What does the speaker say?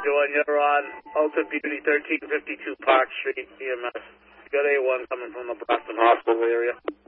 doing? You're on Ulta Beauty, 1352 Park Street, EMS. Got A1 coming from the Boston Hospital area.